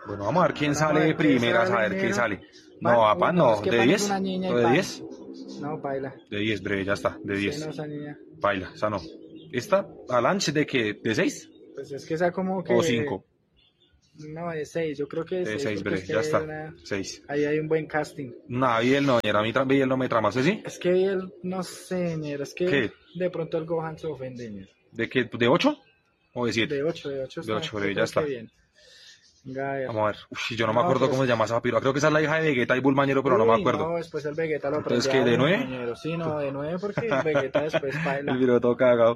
Bueno, vamos a ver quién Bueno, vamos a sale de ver quién primeras, a sale, ver quién Nero. sale. Pan, No, papá, uy, no. es que ¿De Pan es 10? una niña y ¿O de Pan. 10? No, baila. De 10, breve, ya está, de Sí, 10. no, esa niña. Baila, esa no. ¿Esta? ¿Alanche de qué? ¿De 6? Pues es que esa como ¿O que... 5? No, de 6. Yo creo que de De 6 6, porque breve, es ya que está. 6. ahí hay un buen casting. No, Biel no, ñera, a mí Biel no me trama, ¿sí? Es que él, no sé, Ñero, es que ¿Qué? de pronto el Gohan se ofende, Ñero. ¿De qué? ¿De 8? ¿O de 7? De 8 De 8, yo breve, ya creo está. que bien. Venga, a ver. Vamos a ver. Uf, yo no me No, acuerdo pero cómo se llama esa piroa. Creo que esa es la hija de Vegeta y Bulmañero, pero no me Uy, acuerdo. no, después el Vegeta lo Entonces, prende ¿qué? a ¿De uno, 9? Ñero. Sí, no, de 9 porque el Vegeta después baila. El piro todo cagado.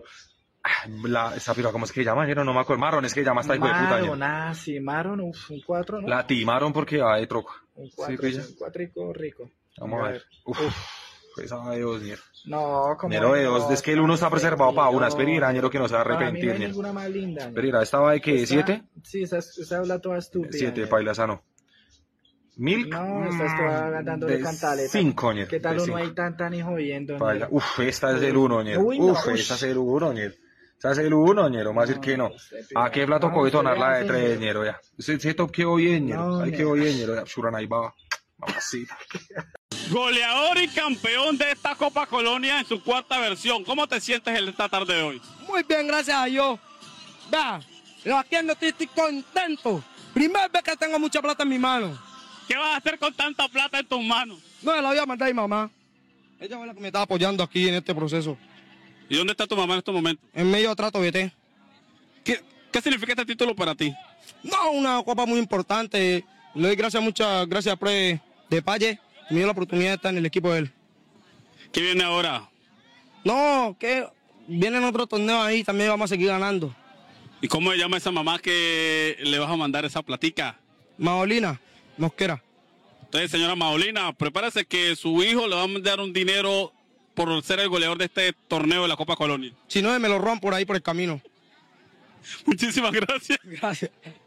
Esa piroa, ¿cómo es que se llama? Ñero? No me acuerdo. Marron, es que llama esta hijo de puta, ñero. Maron, sí, Maron, uf, un 4, ¿no? La timaron porque va de troco. Un ¿Sí, 4, pilla? un 4 rico. Vamos Venga, a ver. Uf, esa de 2, ñero. No, como Ñero de 2, es que el uno está preservado para una. Espera, ñero, que no se va a Para mí no arrepentir, hay ñero. ninguna más linda. Ñero. Espera, ¿esta va de qué? Esta- ¿7? Sí, esa habla toda estúpida. 7, Ñero. paila, esa no. ¿Milk? No, esta está dándole de cantaleta. 5, ñero. ¿Qué tal de uno 5. ahí tan y jodiendo? Paila. Ñero? Uf, esta es del 1, ñero. Uy, no, Uf, ush. esa es el 1, ñero. Esa es el 1, ñero. Más decir que no. ¿A qué plato No, coge usted tonar la de hace, 3, ñero. ñero? Ya. Ese top quedó bien, ñero. No, Ahí ñero. quedó bien, ñero. Ya, Shuran ahí va. Mamacita. Goleador y campeón de esta Copa Colonia en su cuarta versión. ¿Cómo te sientes en esta tarde de hoy? Muy bien, gracias a Dios. Vea, aquí ando estoy contento. Primera vez que tengo mucha plata en mi mano. ¿Qué vas a hacer con tanta plata en tus manos? No, la voy a mandar a mi mamá. Ella fue la que me está apoyando aquí en este proceso. ¿Y dónde está tu mamá en estos momentos? En medio de trato BT. ¿Qué significa este título para ti? No, una copa muy importante. Le doy muchas gracias a Pre de Palle. Que me dio la oportunidad de estar en el equipo de él. ¿Qué viene ahora? No, que vienen otros torneos ahí, también vamos a seguir ganando. ¿Y cómo se llama esa mamá que le vas a mandar esa platica? Maolina, Mosquera. Entonces, señora Maolina, prepárese que su hijo le va a mandar un dinero por ser el goleador de este torneo de la Copa Colonia. Si no, me lo roban por ahí por el camino. Muchísimas gracias. Gracias.